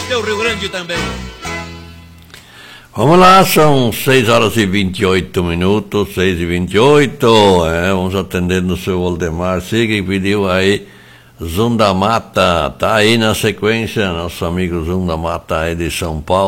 teu Rio Grande também. Vamos lá, são 6 horas e 28 minutos, 6h28. Vamos atendendo o seu Valdemar Siga, que pediu aí Zunda Mata. Tá aí na sequência, nosso amigo Zunda Mata aí de São Paulo.